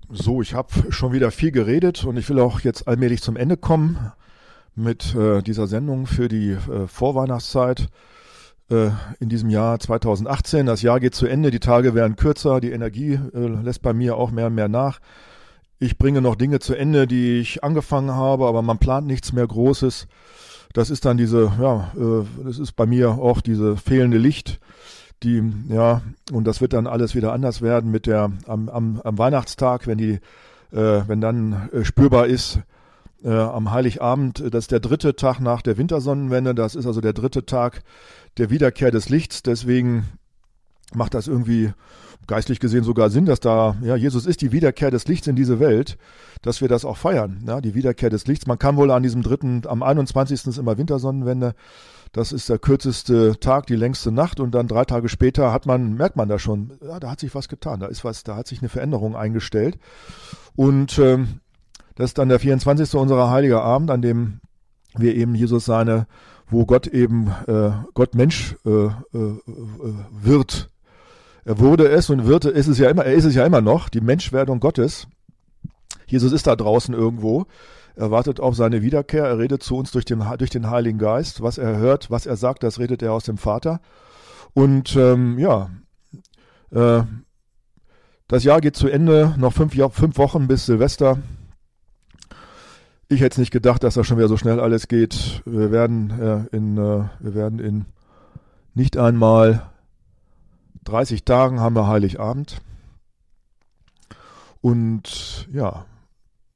So, ich habe schon wieder viel geredet und ich will auch jetzt allmählich zum Ende kommen mit dieser Sendung für die Vorweihnachtszeit in diesem Jahr 2018. Das Jahr geht zu Ende, die Tage werden kürzer, die Energie lässt bei mir auch mehr und mehr nach. Ich bringe noch Dinge zu Ende, die ich angefangen habe, aber man plant nichts mehr Großes. Das ist dann das ist bei mir auch diese fehlende Licht. Und das wird dann alles wieder anders werden mit am Weihnachtstag, wenn dann spürbar ist, am Heiligabend, das ist der dritte Tag nach der Wintersonnenwende, das ist also der dritte Tag der Wiederkehr des Lichts, deswegen macht das irgendwie geistlich gesehen sogar Sinn, dass Jesus ist die Wiederkehr des Lichts in diese Welt, dass wir das auch feiern, ja, die Wiederkehr des Lichts. Man kann wohl am 21. ist immer Wintersonnenwende, das ist der kürzeste Tag, die längste Nacht und dann 3 Tage später merkt man da schon, ja, da hat sich was getan, da hat sich eine Veränderung eingestellt. Und das ist dann der 24. unserer Heiliger Abend, an dem wir eben wo Gott eben Gott Mensch wird. Er wurde es und er ist es ja immer noch, die Menschwerdung Gottes. Jesus ist da draußen irgendwo. Er wartet auf seine Wiederkehr, er redet zu uns durch den Heiligen Geist. Was er hört, was er sagt, das redet er aus dem Vater. Und das Jahr geht zu Ende, noch 5 Wochen bis Silvester. Ich hätte es nicht gedacht, dass das schon wieder so schnell alles geht. Wir werden in nicht einmal 30 Tagen haben wir Heiligabend. Und ja,